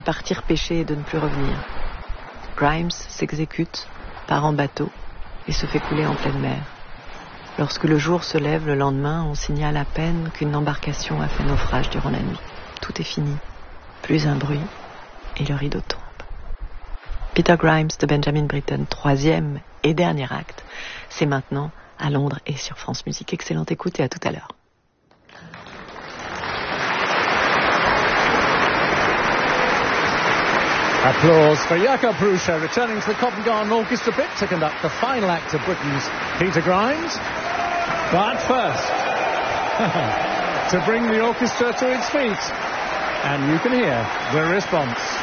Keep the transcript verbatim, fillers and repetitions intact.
Partir pêcher et de ne plus revenir. Grimes s'exécute, part en bateau et se fait couler en pleine mer. Lorsque le jour se lève le lendemain, on signale à peine qu'une embarcation a fait naufrage durant la nuit. Tout est fini. Plus un bruit et le rideau tombe. Peter Grimes de Benjamin Britten, troisième et dernier acte. C'est maintenant à Londres et sur France Musique. Excellente écoute et à tout à l'heure. Applause for Jakob Bruscher returning to the Covent Garden Orchestra pit to conduct the final act of Britain's Peter Grimes. But first, to bring the orchestra to its feet, and you can hear the response.